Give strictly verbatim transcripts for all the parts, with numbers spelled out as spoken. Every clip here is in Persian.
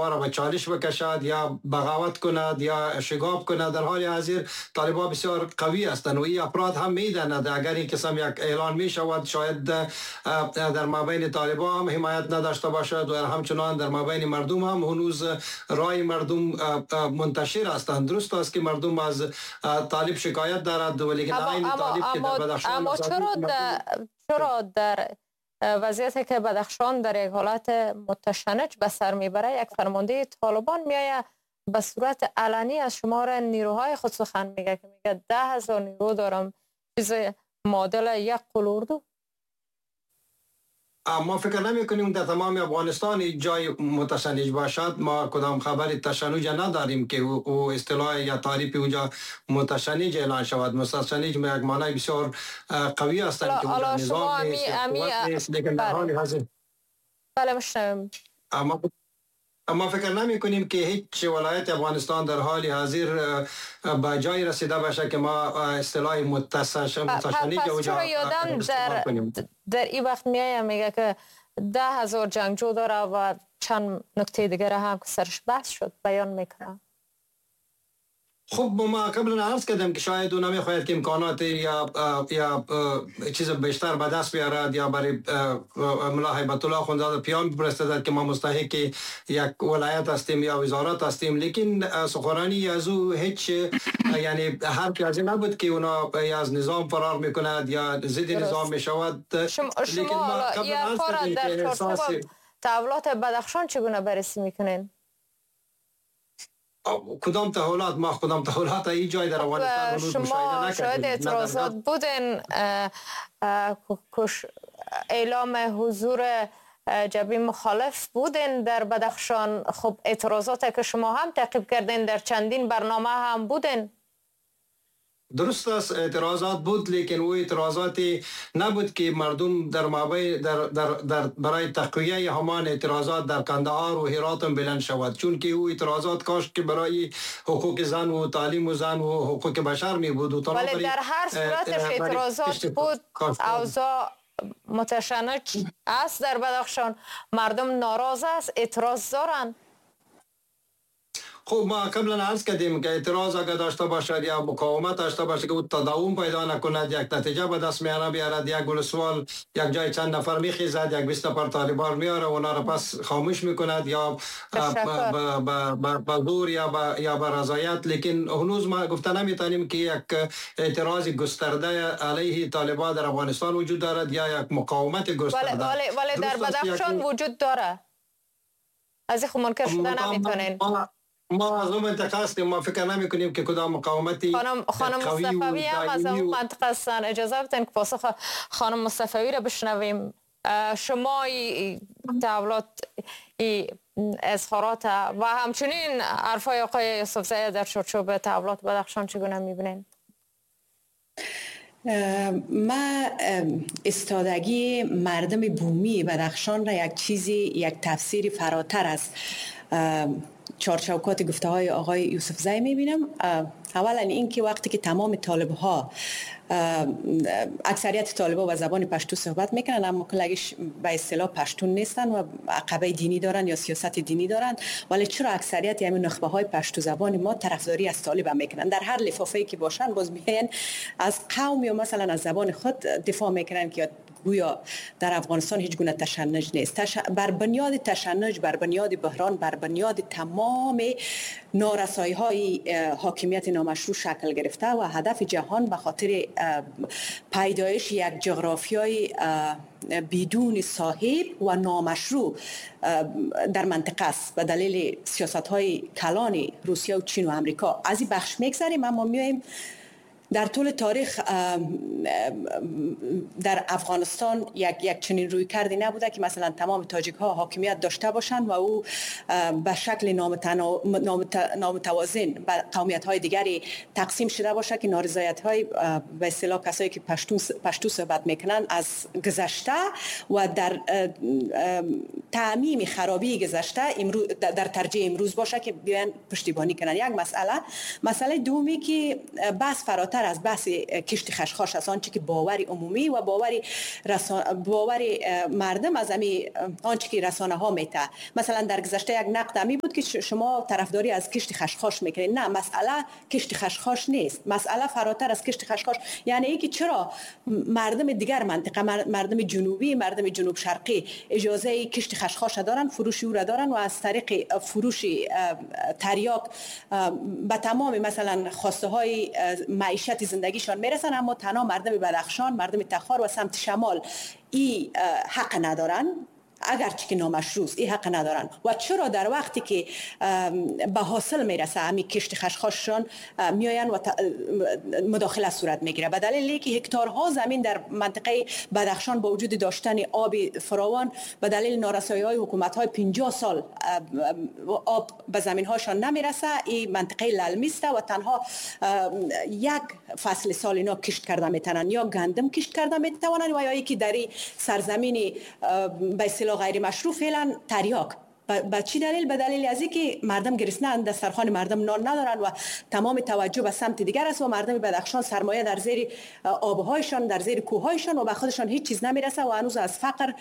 طالبان را به چالش بکشد یا بغاوت کند یا شگاب کند. در حال حاضر طالبان بسیار قوی هستند و این افراد هم میداند اگر این قسم یک اعلان می شود شاید در مابین طالبان هم حمایت نداشته باشد و همچنان در مابین مردم هم هنوز رای مردم منتشر هستند. درست است که مردم از طالب شکایت دارد ولی این طالب که در بدخشان اما چرا در چرا در وضعیتی که بدخشان در یک حالت متشنج به سر میبره یک فرمانده طالبان میآید به صورت علنی از شمار نیروهای خود سخن میگه که میگه ده هزار نیرو دارم، چیز معادل یک قلوردو. ما فکر نمی کنیم در تمام افغانستان جای متشنج باشد. ما کدام خبر تشنج نداریم که او اصطلاح یا تعریف اونجا متشنج اعلان شود. متشنج یک معنای بسیار قوی هستند که اونجا نظام نیست، قوت نیست، لیکن در حال حاضر بله مشنویم. اما اما فکر نمی کنیم که هیچ ولایت افغانستان در حال حاضر به جای رسیده باشه که ما اصطلاح متشنج اونجا یادم در در این وقت میایم میگه که ده هزار جنگجو داره و چند نکته دیگر هم که سرش بحث شد بیان میکنه. خب ما قبلا عرض کردم که شاید اون نمیخواهد که امکانات یا یا چیز بیشتر به دست بیارد یا برای ملا هیبت الله خانزاده پیام بفرستد که ما مستحق یک ولایت هستیم یا وزارت هستیم، لیکن سخنرانی از او هیچ یعنی هر که از این نبود که اونا از نظام فرار میکند یا ضد نظام میشود. شما شما یا فرار در چارچوب تحولات بدخشان چگونه بررسی میکنین؟ کدام تحولات؟ ما کدام تحولات ای جای در افغانستان هنوز مشاهده نکردیم. شما شاید اعتراضات بودین اعلام حضور جبهه مخالف بودین در بدخشان. خب اعتراضاتی که شما هم تعقیب کردین در چندین برنامه هم بودین. درست است اعتراضات بود، لیکن او اعتراضاتی نبود که مردم در مابین در, در, در برای تقویه همان اعتراضات در قندهار و هرات بلند شود، چون که او اعتراضات کاش که برای حقوق زن و تعلیم و زن و حقوق بشر می بود. ولی در هر صورتش اعتراضات بود. اوضاع متشنج است در بدخشان، مردم ناراض است، اعتراض دارند. خب ما قبلا عرض کردیم که اعتراض اگر داشته باشد یا مقاومت داشته باشد که او تداوم پیدا نکند، یک نتیجه به دست میاره بیارد، یک گلسوال یک جای چند نفر میخیزد، یک بیست نفر طالبان میاره اونا را پس خاموش میکند یا به زور یا یا به رضایت. لیکن هنوز ما گفته نمیتونیم که یک اعتراض گسترده علیه طالبان در افغانستان وجود دارد یا یک مقاومت گسترده. ولی ولی در بدخشان وجود داره، از این منکر شده نمیتونین. ما از اون منطقه هستیم، ما فکر نمی کنیم که کدام مقاومتی خانم خانم مصطفی هم از اون منطقه هستن. اجازه بدین که پاسخ خانم مصطفی را بشنویم. شما تحولات اظهارات و همچنین حرفای آقای یوسفزی در چارچوب تحولات بدخشان چگونه میبینین؟ ما استادگی مردم بومی بدخشان را یک چیزی یک تفسیری فراتر است چارچوکات گفته های آقای یوسفزی میبینم. اولا این که وقتی که تمام طالب ها اکثریت طالبا با زبان پشتو صحبت میکنن اما کلگیش به اصطلاح پشتون نیستن و عقبه دینی دارن یا سیاست دینی دارن، ولی چرا اکثریت یعنی نخبه های پشتو زبان ما طرفداری از طالب میکنن؟ در هر لفافه‌ای که باشن باز میگن از قوم یا مثلا از زبان خود دفاع میکنن که گویا در افغانستان هیچ گونه تشنج نیست. تش... بر بنیاد تشنج، بر بنیاد بحران، بر بنیاد تمام نارسایی های حاکمیت نامشروع شکل گرفته و هدف جهان به خاطر پیدایش یک جغرافیای بدون صاحب و نامشروع در منطقه است به دلیل سیاست های کلان روسیه و چین و امریکا. از این بخش میگذاریم اما میایم در طول تاریخ در افغانستان یک یک چنین روی کردی نبوده که مثلا تمام تاجیک ها حاکمیت داشته باشند و او به شکل نامتوازن به قومیت های دیگری تقسیم شده باشه که نارضایت های به اصطلاح کسایی که پشتو پشتو صحبت میکنن از گذشته و در تعمیم خرابی گذشته امروز در ترجیح امروز باشه که بیان پشتیبانی کنن. یک مسئله مسئله دومی که بس فراتر فراتر از بحث کشت خشخاش است، آنچه که باور عمومی و باور رسان... باور مردم از امی آنچه که رسانه ها میته. مثلا در گذشته یک نقد امی بود که شما طرفداری از کشت خشخاش میکنید. نه، مسئله کشت خشخاش نیست، مسئله فراتر از کشت خشخاش. یعنی اینکه چرا مردم دیگر منطقه، مردم جنوبی، مردم جنوب شرقی اجازه کشت خشخاش دارن، فروش او را دارن و از طریق فروش تریاک به تمام مثلا خواسته های معیشت زندگیشان میرسن، اما تنها مردم بدخشان، مردم تخار و سمت شمال این حق ندارن، اگرچه که نامشروع است، این حق ندارن. و چرا در وقتی که به حاصل میرسه همین کشت خشخاششان میاین و مداخله صورت میگیره، به دلیل اینکه هکتارها زمین در منطقه بدخشان با وجود داشتن آب فراوان به دلیل نارسایی های حکومت های پنجاه سال آب به زمین هاشان نمیرسه. این منطقه للمی است و تنها یک فصل سال اینا کشت کرده میتونن، یا گندم کشت کرده میتونن و یا یکی در سرزمین به اصطلاح غیر مشروع فعلا تریاک. به چی دلیل؟ به دلیل از اینکه مردم گرسنه‌اند، دسترخوان مردم نان ندارند و تمام توجه به سمت دیگر است و مردم بدخشان سرمایه در زیر آبهایشان، در زیر کوههایشان و به خودشان هیچ چیز نمیرسه و هنوز از فقر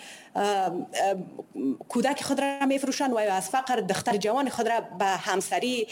کودک خود را میفروشند و از فقر دختر جوان خود را به همسری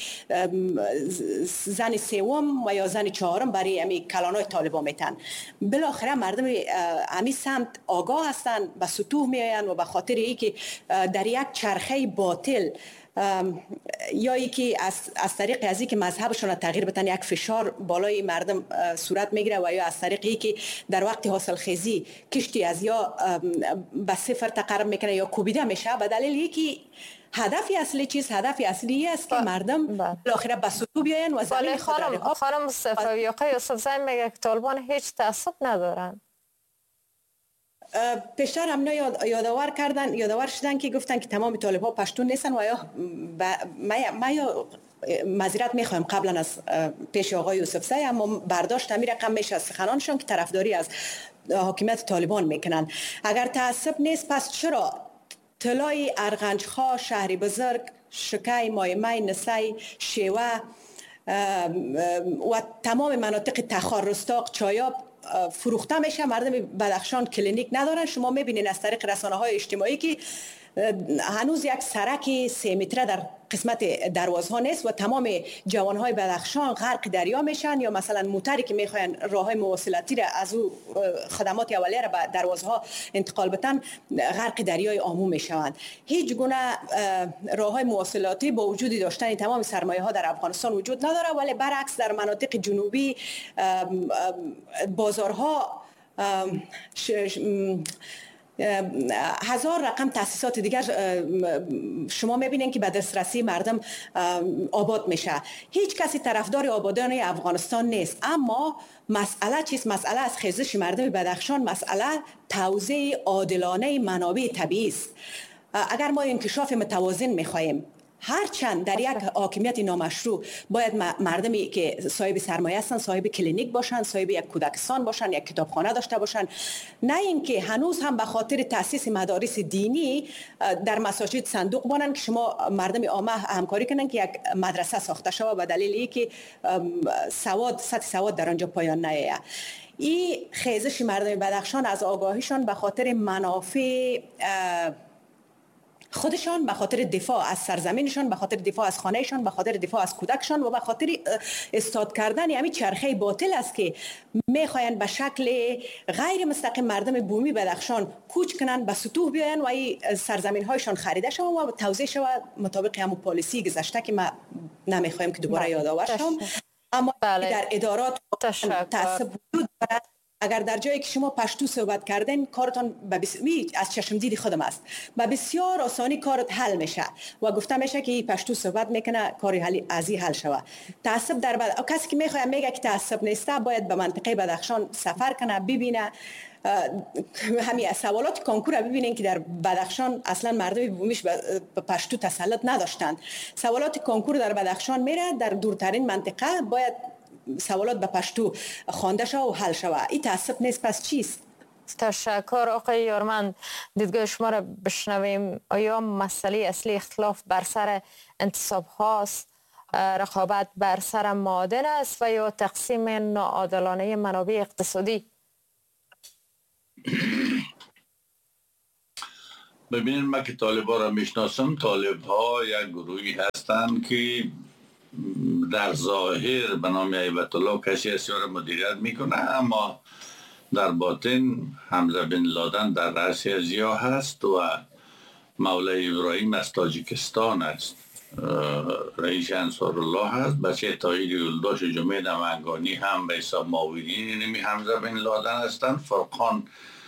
زن سوم و یا زن چهارم برای همین کلانای طالبان میتن. بالاخره مردم همین سمت آگاه هستند، به سطوح میآیند و به خاطر اینکه در یک چرخه باطل یا یکی از از طریق ازی که مذهبشون تغییر بدن یک فشار بالای مردم صورت میگیره و یا از طریق اینکه در وقت حاصل خیزی کشتی از یا به صفر تقرب میکنه یا کوبیده میشه، به دلیل اینکه هدفی اصلی چیز هدفی اصلی است که مردم بالاخره به سطوح بیاین و زمین خود را خانم خانم صفوی آقای یوسفزی میگه که طالبان هیچ تعصب ندارن. پیشتر هم یادآور کردن یادآور شدن که گفتن که تمام طالب ها پشتون نیستن و یا ما یا معذرت میخوایم قبلا از پیش آقای یوسفزی، اما برداشت همین رقم میشه از سخنانشون که طرفداری از حاکمیت طالبان میکنن. اگر تعصب نیست پس چرا طلای ارغنجخا، شهر بزرگ، شکی، مایمای، نسی، شیوه و تمام مناطق تخار، رستاق، چایاب فروخته میشه؟ مردم بدخشان کلینیک ندارن. شما میبینین از طریق رسانه های اجتماعی که هنوز یک سرک سه متره در قسمت دروازها نیست و تمام جوانهای بدخشان غرق دریا میشن، یا مثلا موتری که میخواین راه های مواصلاتی را از او خدمات اولیه را به دروازها انتقال بدن غرق دریای آمو میشوند. هیچ گونه راه های مواصلاتی با وجود داشتن تمام سرمایه ها در افغانستان وجود نداره، ولی برعکس در مناطق جنوبی بازارها هزار رقم تاسیسات دیگر شما میبینین که به دسترسی مردم آباد میشه. هیچ کسی طرفدار آبادانی افغانستان نیست، اما مسئله چیست؟ مسئله از خیزش مردم بدخشان مسئله توزیع عادلانه منابع طبیعی است. اگر ما انکشاف متوازن میخواهیم، هرچند در یک حاکمیت نامشروع باید مردمی که صاحب سرمایه هستند صاحب کلینیک باشند، صاحب یک کودکستان باشند، یک کتابخانه داشته باشند، نه اینکه هنوز هم به خاطر تاسیس مدارس دینی در مساجد صندوق بانند که شما مردم عامه همکاری کنند که یک مدرسه ساخته شود به دلیل اینکه سواد سطح سواد در آنجا پایان نیاید. این خیزش مردم بدخشان از آگاهیشان به خاطر منافع خودشان، به خاطر دفاع از سرزمینشان، به خاطر دفاع از خانهشان، به خاطر دفاع از کودکشان و به خاطر استاد کردن همین چرخه باطل است که میخواین به شکل غیر مستقیم مردم بومی بدخشان کوچ کنن، به سطوح بیاین و این سرزمین هایشان خریده شود و توزیع شود مطابق همون پالیسی گذشته که ما نمیخوایم که دوباره یادآور شوم. اما بله. در ادارات تعصب وجود دارد. اگر در جایی که شما پشتو صحبت کردین کارتان بس... از چشم دید خودم است، با بسیار آسانی کارت حل میشه و گفته میشه که پشتو صحبت میکنه کاری حل ازی حل شود. تعصب در بد... کسی که میخواد میگه که تعصب نیسته باید به منطقه بدخشان سفر کنه ببینه. همین سوالات کنکور ببینین که در بدخشان اصلا مردم بومیش به پشتو تسلط نداشتند. سوالات کنکور در بدخشان میره، در دورترین منطقه باید سوالات به پشتو خوانده شود و حل شود. این تعصب نیست پس چیست؟ تشکر آقای یارمند. دیدگاه شما را بشنویم. آیا مسئله اصلی اختلاف بر سر انتصاب هاست رقابت بر سر معادن است و یا تقسیم ناعادلانه منابع اقتصادی؟ ببینید، من که طالب ها را میشناسم، طالب ها یک گروهی هستند که در ظاهر به نام هیبت الله کسی است را مدیریت میکنه، اما در باطن حمزه بن لادن در رأس ازیا هست و مولای ابراهیم از تاجیکستان است، رئیس انصار الله هست، بچه تایید یلداش جمعه نمنگانی هم به حساب معاونین نمی حمزه بن لادن هستند. فرقان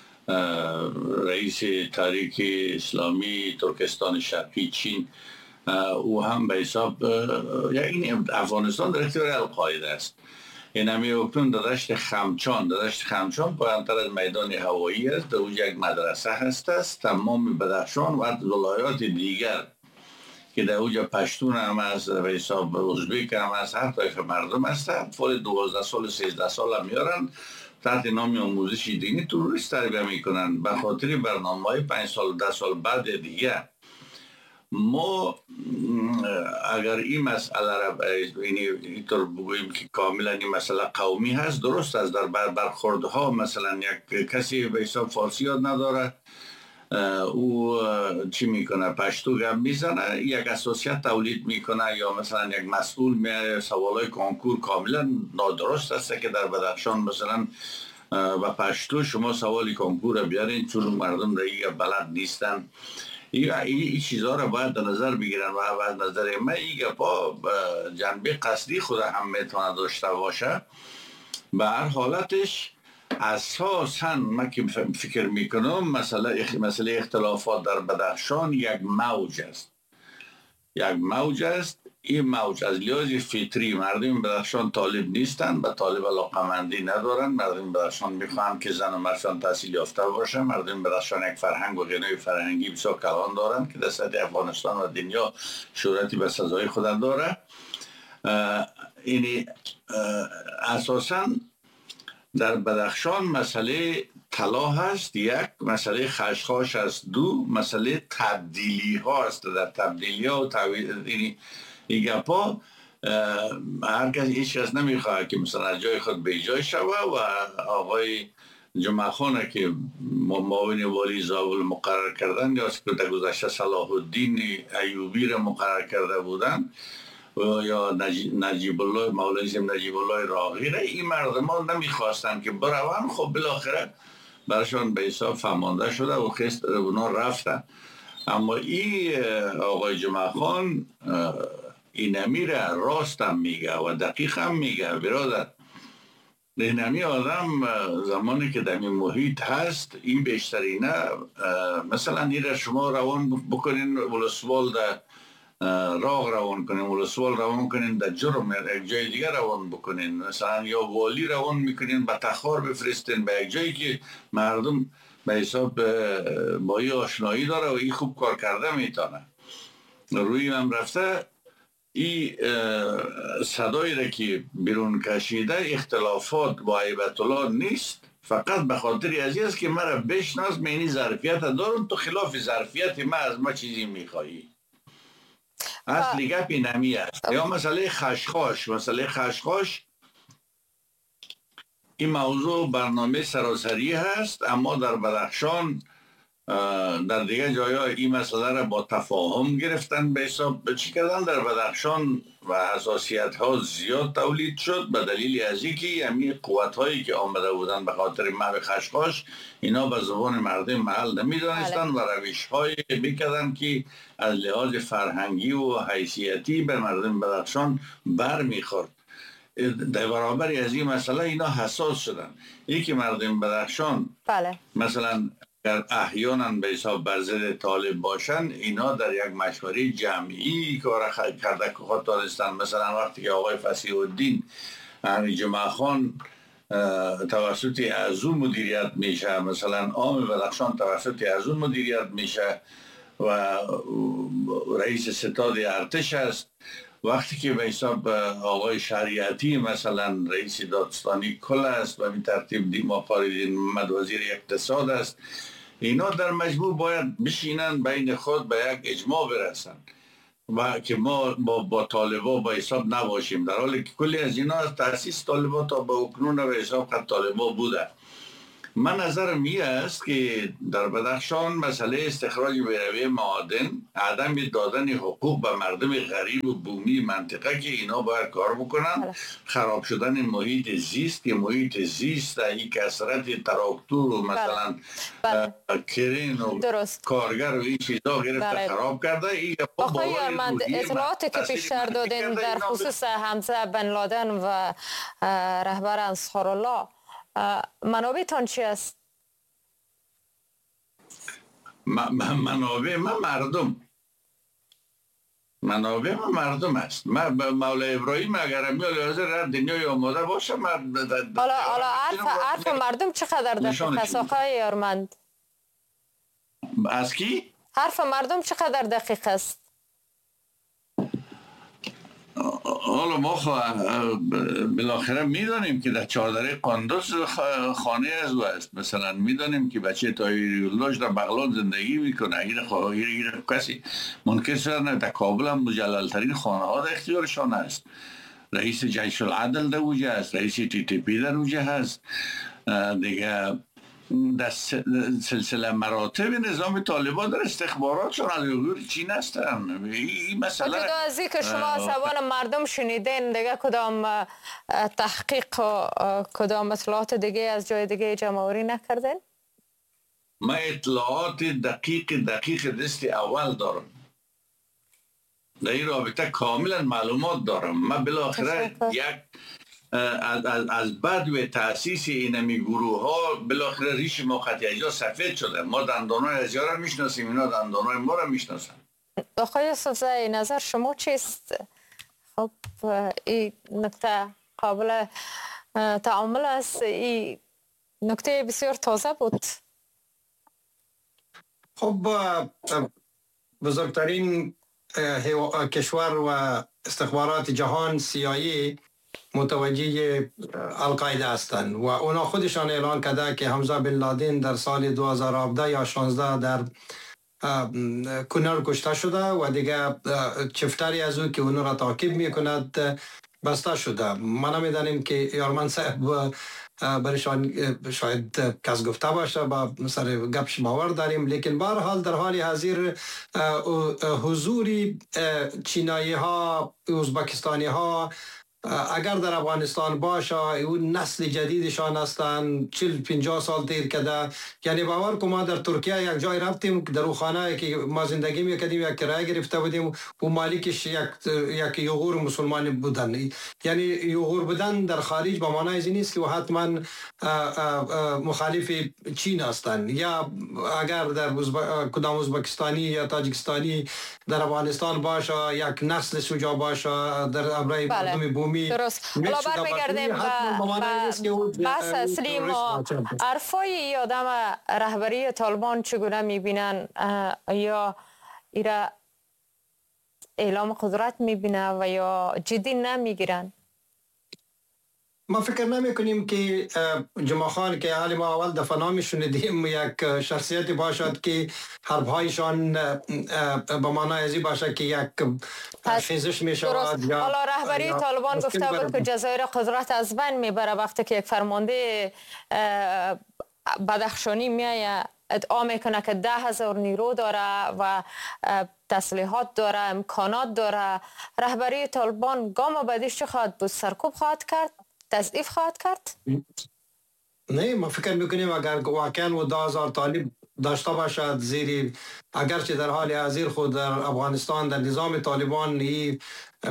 رئیس تحریک اسلامی ترکستان شرقی چین، او هم به حساب این افغانستان در اختیار القاعده است. این همی اکنون در دشت خمچان، در دشت خمچان پایانتر از میدان هوایی است، در اونجا یک مدرسه هست است. تمام بدخشان و ولایات دیگر که در اونجا پشتون هم از به حساب ازبک هم از هر طایف مردم هستند، فال دوازده سال سیزده سال هم میارن تحت نام آموزش دینی توریست تربیه میکنن به خاطر برنامه های پنج سال ده سال بعد دیگه. ما اگر این مسئله را اینطور بگوییم که کاملا این مسئله قومی هست، درست است. در برخوردها مثلا یک کسی به حساب فارسی یاد نداره، او چی میکنه؟ پشتو گم میزنه، یک اساسیت تولید میکنه، یا مثلا یک مسئول میاره سوالای کنکور کاملا نادرست است که در بدخشان مثلا و پشتو شما سوالی کنکور بیارین چون مردم دیگه بلد نیستن. این این چیزها را باید در نظر بگیرن و از نظر من این گپا جنبه قصدی خود هم میتونه داشته باشه. به هر حالتش اساساً من که فکر میکنم مسئله مسئله اختلافات در بدخشان یک موج است، یک موج است. این موج از لحاظ فطری مردم بدخشان طالب نیستند، به طالب علاقمندی ندارند. مردم بدخشان میخوان که زن و مردشان تحصیل یافته باشه. مردم بدخشان یک فرهنگ و غنای فرهنگی بسیار کلان دارند که در سطح افغانستان و دنیا شهرتی به سزای خود داره. این اساساً در بدخشان مسئله طلا هست، یک مسئله خشخاش است، دو مسئله تبدیلی ها است. در تبدیلی ها و تعویض این گپا هر کسی هیچ کس نمیخواد که مثلا از جای خود به جای شوه و آقای جمعه خانه که معاون والی زابل مقرر کردن یا در گذشته صلاح الدین ایوبی را مقرر کرده بودن یا نجیب الله مولوی نجیب الله راغی را، این مردمان نمیخواستن که بروند. خب بالاخره برشان به حساب فهمانده شده و خست اونا رفتن. اما این آقای جمعه خان این امیره راست هم میگه و دقیق هم میگه. برادر، این امی آدم زمانی که در این محیط هست این بیشترینه مثلا این را شما روان بکنین ولسوال در راه روان کنین، ولسوال روان کنین در جرم یک جای دیگر روان بکنین، مثلا یا والی روان میکنین به تخار بفرستین به یک جایی که مردم به حساب با این آشنایی داره و این خوب کار کرده میتونه. روی من رفته این صدایی را که بیرون کشیده اختلافات با هیبت الله نیست، فقط به خاطر از این است که مرا بشناس من این ظرفیت دارم، تو خلاف ظرفیت من از ما چیزی میخوایی. اصلی گپی نمی است. یا مسئله خشخاش، مسئله خشخاش این موضوع برنامه سراسری هست، اما در بدخشان در دیگه جایا این مسئله را با تفاهم گرفتن به حساب چی کردن. در بدخشان و حساسیت ها زیاد تولید شد به دلیل از اینکه همین قوت هایی که آمده بودن به خاطر محو خشخاش اینا به زبان مردم محل نمیدانستن و روش های میکردن که از لحاظ فرهنگی و حیثیتی به مردم بدخشان بر میخورد. در برابر از این مسئله اینا حساس شدن. این که مردم بدخشان بله. مثلا در احیانا به حساب بر ضد طالب باشن، اینا در یک مشوره جمعی کار کرده که خود دانستن. مثلا وقتی که آقای فصیح الدین همین جمعه خان توسط ازو مدیریت میشه، مثلا عام بدخشان توسط ازو مدیریت میشه و رئیس ستاد ارتش است، وقتی که به حساب آقای شریعتی مثلا رئیس دادستانی کل است و به ترتیب دیما فاریدین محمد وزیر اقتصاد است، اینا در مجموع باید بشینن بین خود به یک اجماع برسن. و که ما با, با طالبا با حساب نباشیم، در حالی که کلی از اینا از تأسیس طالبا تا به اکنون به حساب قد طالبا بوده. من نظرم می است که در بدخشان مسئله استخراج بیروی معادن، عدم دادن حقوق به مردم غریب و بومی منطقه که اینا باید کار بکنن، خراب شدن محیط زیست که محیط زیست این کسرت تراکتور و مثلا کرین و درست. کارگر و این چیزا گرفته خراب کرده. آقای یارمند، اطلاعاتی که پیشتر دادین در خصوص حمزه بن لادن و رهبر انصارالله، منابعتان چی است؟ منابع من مردم منابع من مردم است. من مولا ابراهیم اگر میاد حاضر دنیای آماده باشه، من حالا حالا عرف مردم چقدر دقیق است آقای یارمند؟ از کی؟ حرف مردم چقدر دقیق است؟ حالا ما بالاخره میدانیم که در چادر قندوز خانه از او است. مثلا میدانیم که بچه طاهری‌الله در بغلان زندگی میکنه. اگر خواهی کسی ممکن است در کابل هم مجللترین خانه ها در اختیارشان است. رئیس جیش العدل در اوجه است، رئیس تی تی پی در اوجه هست دیگه. در سلسله مراتب نظام طالبان در استخباراتشون از یوگور چین هستن. این مسئله جدا از که شما سوال مردم شنیدین، دیگه کدام تحقیق و کدام اطلاعات دیگه از جای دیگه جمع‌آوری نکردین؟ من اطلاعات دقیق دقیق دست اول دارم، در این رابطه کاملا معلومات دارم. من بالاخره یک از, از, از بعد و تأسیس اینمی گروه ها بالاخره ریش ما خط اینجا سفید شده. ما دندانای از یارا میشناسیم، اینا دندانای ما را میشناسن. آقای یوسفزئی، نظر شما چیست؟ خب این نکته قابل تعامل است. این نکته بسیار تازه بود. خب بزرگترین کشور و استخبارات جهان سی آی ای متوجه القاعده هستند و اونا خودشان اعلان کرده که حمزه بن لادن در سال دو هزار و هفده یا شانزده در کنر کشته شده و دیگه چفتری از او که اونو را تعقیب میکند بسته شده. ما نمیدانیم که یارمن صاحب برشان شاید کس گفته باشه، با سر گپ شماور داریم، لیکن به هر حال در حال حاضر حضوری چینایی ها، ازبکستانی ها اگر در افغانستان باشه، اون نسل جدیدشان هستند، چهل پنجاه سال دیر کده. یعنی باور که ما در ترکیه یک جای رفتیم، در اون خانه که ما زندگی میکردیم یک کرایه گرفته بودیم و مالکش یک یک یغور مسلمان بودن. یعنی یغور بودن در خارج به معنای از این نیست که حتما مخالف چین هستند، یا اگر در کدام ازبکستانی یا تاجیکستانی در افغانستان باشه یک نسل شجاع باشه در ابرای مردم بومی. درست. حالا برمیگردیم به بحث اصلی ما. عرفای ای آدم رهبری طالبان چگونه میبینن؟ یا ایرا اعلام قدرت میبینه و یا جدی نمیگیرن؟ ما فکر نمی کنیم که جمعه خان که حال ما اول دفعه نامی شنیدیم یک شخصیت باشد که حربهایشان به معنای ازی باشه که یک خیزش می شود. حالا رهبری طالبان گفته بود که جزایر قدرت از بین میبره وقتی که یک فرمانده بدخشانی میایه ادعا میکنه که ده هزار نیرو داره و تسلیحات داره، امکانات داره. رهبری طالبان گام بعدیش چه خواهد بود؟ سرکوب خواهد کرد؟ تضعیف خواهد کرد؟ نه، ما فکر میکنیم اگر واقعا و ده هزار طالب داشته باشد زیر، اگرچه در حال حاضر خود در افغانستان در نظام طالبان یک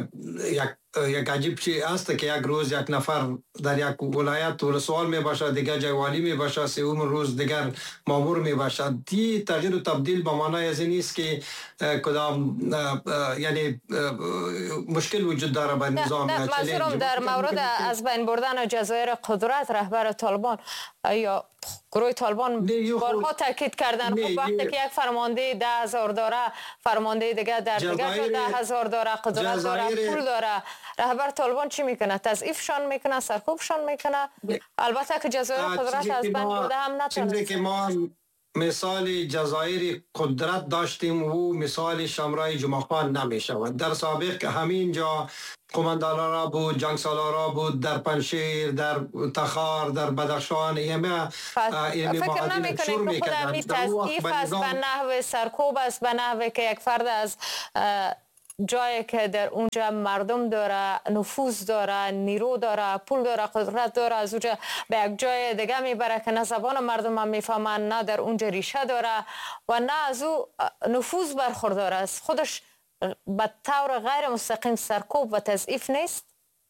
یک عجیب چی است که یک روز یک نفر در یک ولایت ولسوال می باشد، دیگر جای والی می باشد، سوم روز دیگر مامور می باشد. دی تغییر و تبدیل به معنای از این نیست که کدام یعنی مشکل وجود داره به نظام. منظورم در مورد از بین بردن جزایر قدرت رهبر طالبان یا گروه طالبان بارها تاکید کردن خب وقتی که یک فرمانده ده هزار داره، فرمانده دیگر در دیگر جا ده هزار داره، قدرت داره، پول داره، رهبر طالبان چی میکنه؟ تضعیفشان میکنه، سرکوبشان میکنه؟ البته که جزایر قدرت از بین برده هم نتونست. چیزی که ما مثال جزایر قدرت داشتیم و مثال شمرای جمعخان نمی شود. در سابق همین جا قماندانارا بود، جنگ سالارا بود، در پنشیر، در تخار، در بدخشان. یمه فکر نمی کنید که خود همی تضعیف است به نحو سرکوب است، به نحو که یک فرد از جایی که در اونجا مردم داره، نفوذ داره، نیرو داره، پول داره، قدرت داره، از اونجا به یک جای دیگه میبره که نه زبان مردم هم میفهمن، نه در اونجا ریشه داره و نه از او نفوذ برخوردار است. خودش به طور غیر مستقیم سرکوب و تضعیف نیست؟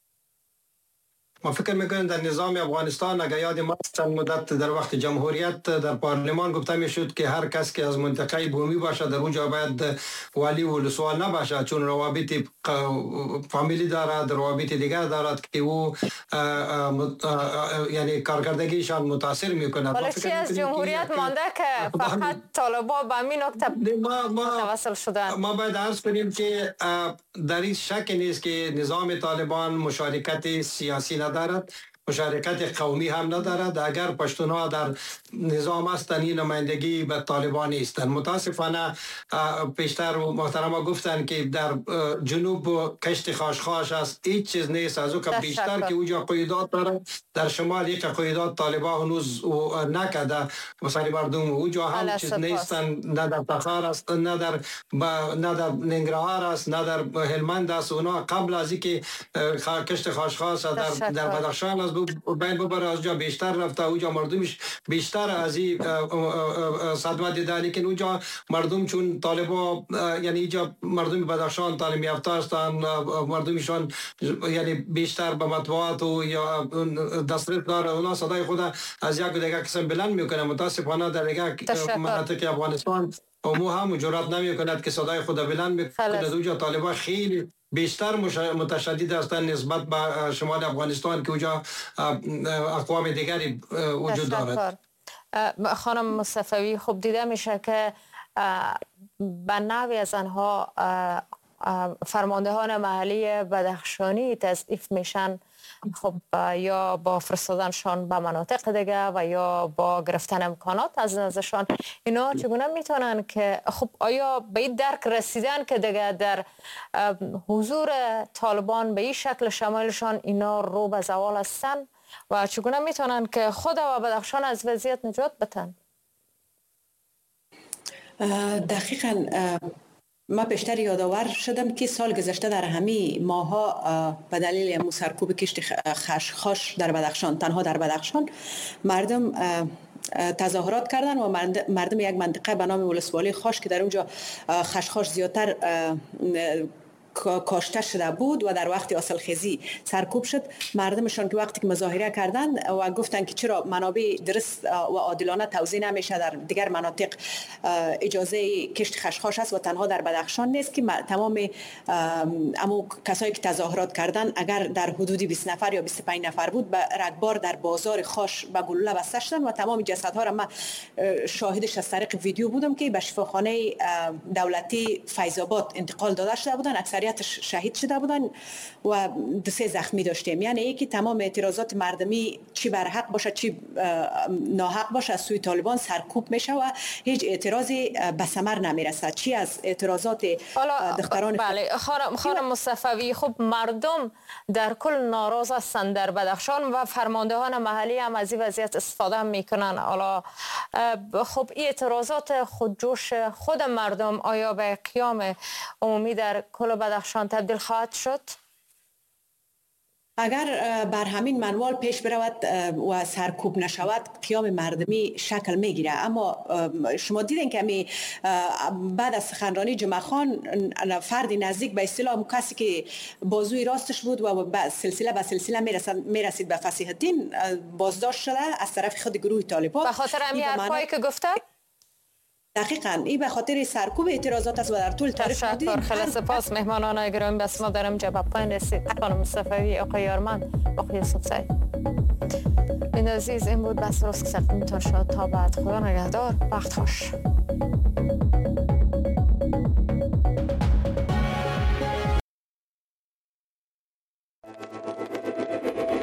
ما فکر میکنیم در نظام افغانستان اگر یاد ما چند مدت در وقت جمهوریت در پارلمان گفته میشد که هر کس که از منطقه بومی باشه در اونجا باید والی ولسوال نباشه، چون روابط فامیلی دارد، روابط دیگر دارد که او یعنی کارکردگیشان متاثر میکنه. ولی چی از جمهوریت مانده که فقط طالبان به همین نکته متوسل شدن؟ ما باید عرض کنیم که در این شک نیست که نظام طالبان مشارکت سیاسی ندارد، مشارکت قومی هم ندارد. اگر پشتونها در نظام هستند این نمایندگی به طالبان نیستند. متاسفانه پیشتر محترما گفتن که در جنوب کشت خاشخاش است، هیچ چیز نیست از او که بیشتر که اونجا قیودات دارد. در شمال یک قیودات طالبان هنوز نکرده، مثلا مردم اونجا هم چیز نیستن، نه در تخار است، نه در نه در ننگرهار است، نه در هلمند است. اونا قبل از اینکه کشت خاشخاش در در بدخشان است بین ببره از جا بیشتر رفته، اونجا مردمش بیشتر از این صدمه دیده. لیکن اونجا مردم چون طالبا یعنی اینجا مردم بدخشان تعلیم یافته هستند، مردمشان یعنی بیشتر به مطبوعات و یا دسترس داره، اونا صدای خود از یک دیگه قسم بلند میکنه. متاسفانه در دیگه مناطق افغانستان مو هم جرات نمی کند که صدای خود بلند میکنه. اونجا طالبا خیلی بیشتر متشدد هستند نسبت به شمال افغانستان که اونجا اقوام دیگری وجود دارد. خانم مصطفی، خب دیده میشه که به نحوی از آنها فرماندهان محلی بدخشانی تضعیف میشن، خب یا با فرستادنشان به مناطق دیگه و یا با گرفتن امکانات از نظرشان. اینا چگونه میتونن که خب آیا به این درک رسیدن که دیگه در حضور طالبان به این شکل شمالشان اینا رو به زوال هستن و چگونه میتونن که خود و بدخشان از وضعیت نجات بدن؟ دقیقاً ما بیشتر یادآور شدم که سال گذشته در همه ماها به دلیل سرکوب کشت خاشخاش در بدخشان، تنها در بدخشان مردم تظاهرات کردن و مردم یک منطقه به نام ولسوالی خاش که در اونجا خاشخاش زیادتر کاشته شده بود و در وقت حاصلخیزی سرکوب شد، مردمشان که وقتی که مظاهره کردند و گفتند که چرا منابع درست و عادلانه توزیع نمیشه در دیگر مناطق اجازه کشت خاشخاش است و تنها در بدخشان نیست، که تمام امو کسایی که تظاهرات کردند اگر در حدود بیست نفر یا بیست و پنج نفر بود به رگبار در بازار خاش به گلوله بسته شدند و تمام جسدها را من شاهدش از طریق ویدیو بودم که به شفاخانه دولتی فیض‌آباد انتقال داده شده بودند. اکثریتش شهید شده بودن و دو سه زخمی داشتیم. یعنی یکی تمام اعتراضات مردمی چی بر حق باشه چی ناحق باشه از سوی طالبان سرکوب میشه و هیچ اعتراضی به ثمر نمیرسه. چی از اعتراضات دختران بله خانم خانم مصطفی، خب مردم در کل ناراض هستند در بدخشان و فرماندهان محلی هم از این وضعیت استفاده میکنن. حالا خب این اعتراضات خودجوش خود مردم آیا به قیام عمومی در کل بدخشان تبدیل خواهد شد؟ اگر بر همین منوال پیش برود و سرکوب نشود قیام مردمی شکل میگیره. اما شما دیدین که می بعد از سخنرانی جمعخان فردی نزدیک به اصطلاح کسی که بازوی راستش بود و به سلسله به سلسله میرسید به فصیح الدین بازداشت شده از طرف خود گروه طالبان به خاطر همین حرفایی که گفته. دقیقاً این به خاطر سرکوب اعتراضات است و در طول تاریخ تشکر. خیلی سپاس مهمانان گرامی، بس ما دارم جواب پایین رسید. خانم مصطفی، آقای یارمن، آقای یوسف سعید. این عزیز این بود بس روز که سقیمتان شد. تا بعد خدا نگهدار. وقت خوش.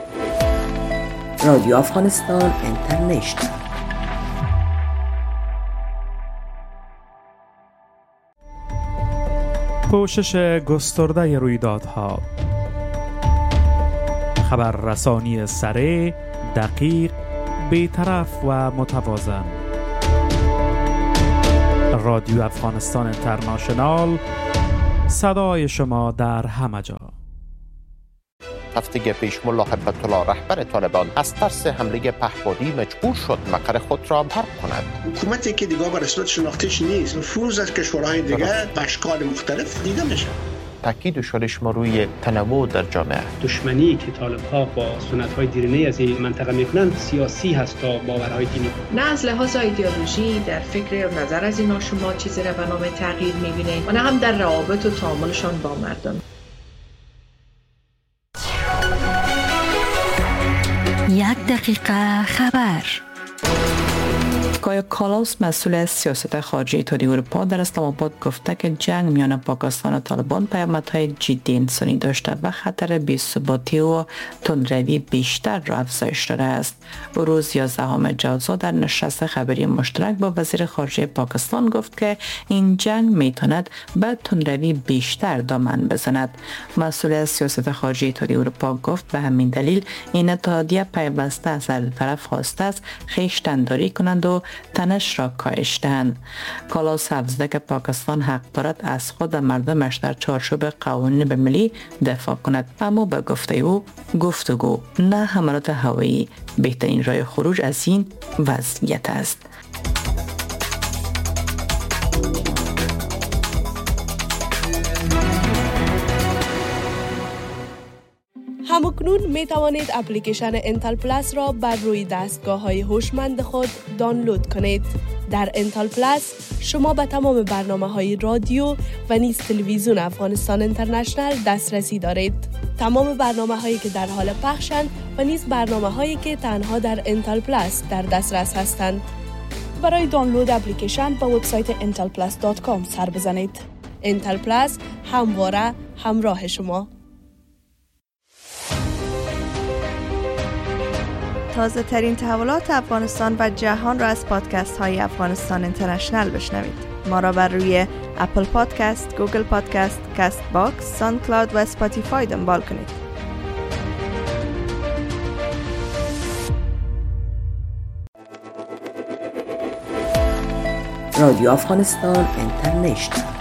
رادیو افغانستان اینترنشنال پوشش گسترده رویدادها، خبررسانی سریع، دقیق، بی‌طرف و متوازن. رادیو افغانستان اینترنشنال، صدای شما در همه جا. هفته پیش ملا هیبت الله رهبر طالبان از ترس حمله پهپادی مجبور شد مقر خود را ترک کند. حکومتی که دیگه به رسمیت شناختیش نیست، نفوذ از کشورهای دیگه به اشکال مختلف دیده میشه. تاکید شدش ما روی تنوع در جامعه. دشمنی که طالب‌ها با سنت‌های دیرینه از این منطقه میکنن سیاسی هست تا باورهای دینی. نه از لحاظ ایدئولوژی در فکر و نظر از اینا شما چیزی را به نام تغییر میبینید و نه هم در روابط و تعاملشان با مردم. یک دقیقه خبر. کایا کالاوس مسئول سیاست خارجی اتحادیه اروپا در اسلام آباد گفته که جنگ میان پاکستان و طالبان پیامدهای جدی انسانی داشته و خطر بی‌ثباتی و تندروی بیشتر را افزایش داده است. روز یازدهم جوزا در نشست خبری مشترک با وزیر خارجه پاکستان گفت که این جنگ میتواند به تندروی بیشتر دامن بزند. مسئول سیاست خارجی اتحادیه اروپا گفت به همین دلیل این اتحادیه پیوسته از هر طرف خواسته است خویشتن‌داری کنند و تنش را کاهش دهند. کالاوس افزوده که پاکستان حق دارد از خود و مردمش در چارچوب قوانین بین‌المللی دفاع کند، اما به گفته او گفتگو نه حملات هوایی بهترین راه خروج از این وضعیت است. همکنون می توانید اپلیکیشن انتل پلاس را بر روی دستگاه های هوشمند خود دانلود کنید. در انتل پلاس شما به تمام برنامه های رادیو و نیز تلویزیون افغانستان اینترنشنال دسترسی دارید. تمام برنامه هایی که در حال پخشند و نیز برنامه هایی که تنها در انتل پلاس در دسترس هستند. برای دانلود اپلیکیشن به وبسایت انتل پلاس دات کام سر بزنید. انتل پلاس همواره همراه شما. تازه ترین تحولات افغانستان و جهان را از پادکست های افغانستان اینترنشنال بشنوید. ما را بر روی اپل پادکست، گوگل پادکست، کست باکس، ساوند کلاود و اسپاتیفای دنبال کنید. رادیو افغانستان اینترنشنال.